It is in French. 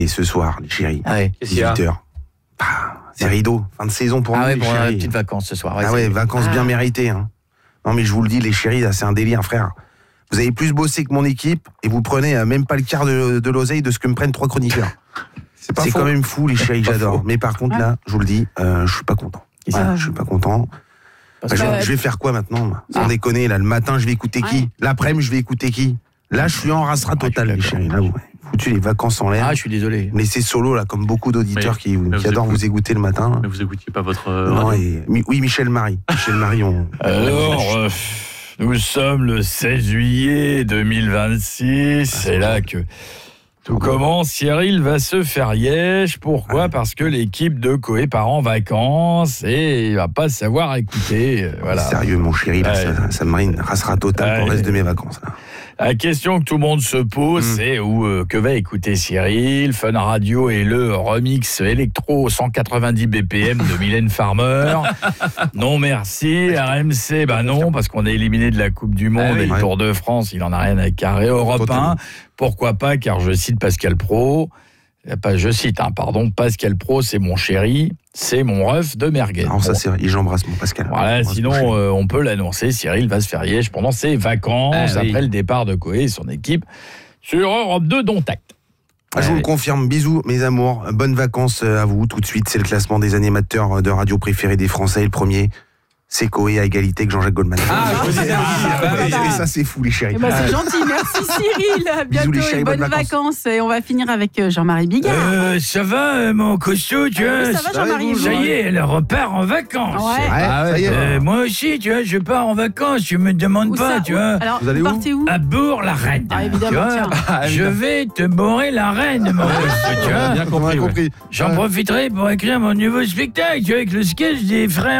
Et ce soir, les chéris, Ouais. 18h. C'est rideau, fin de saison pour nous, les pour chéris. une petite vacances ce soir. Vacances bien méritées. Hein. Non, mais je vous le dis, les chéris, là, c'est un délire, frère. Vous avez plus bossé que mon équipe et vous prenez même pas le quart de l'oseille de ce que me prennent 3 chroniqueurs. C'est quand même fou, les chéris, j'adore. Mais par contre, là, je vous le dis, je suis pas content. Voilà, je suis pas content. Je vais faire quoi maintenant? Sans déconner, là, le matin, je vais écouter qui? L'après-midi, je vais écouter qui? Là, je suis en rassera total, les chéris. Là, vous foutu les vacances en l'air. Je suis désolé. Me laissez solo, là, comme beaucoup d'auditeurs qui adorent vous écouter le matin. Mais vous écoutiez pas votre... Oui, Michel Marie. Michel Marie, Alors, nous sommes le 16 juillet 2026. C'est là que tout commence. Cyril va se faire yèche. Pourquoi ? Parce que l'équipe de Coé part en vacances et il va pas savoir écouter. Voilà. Sérieux, mon chéri, là, ça me rassera total pour le reste de mes vacances. Là. La question que tout le monde se pose, c'est que va écouter Cyril. Fun Radio et le remix électro 190 BPM de Mylène Farmer. Non merci. RMC, non, parce qu'on est éliminé de la Coupe du Monde et le Tour de France, il en a rien à carrer. Europe 1, pourquoi pas, car je cite Pascal Praud. Pascal Praud, c'est mon chéri, c'est mon ref de merguez. Alors ça, c'est vrai, j'embrasse mon Pascal. Voilà, sinon, on peut l'annoncer, Cyril va se faire yèche pendant ses vacances, après le départ de Coé et son équipe, sur Europe 2, dont acte. Je vous le confirme, bisous mes amours, bonnes vacances à vous. Tout de suite, c'est le classement des animateurs de radio préférés des Français, et le premier... c'est Coé à égalité que Jean-Jacques Goldman. Et ça, c'est fou, les chéris. C'est gentil, merci Cyril. Bientôt, les bonnes vacances. Et on va finir avec Jean-Marie Bigard. Ça va, mon costaud, tu vois. Ça va, Jean-Marie. Ça y est, elle repart en vacances. Ça y est. Moi aussi, tu vois, je pars en vacances. Tu me demandes pas, tu vois. Alors, vous partez où ? À Bourg-la-Reine. Évidemment, je vais te bourrer la reine, mon costaud, tu vois. Bien compris. J'en profiterai pour écrire mon nouveau spectacle, tu vois, avec le sketch des frères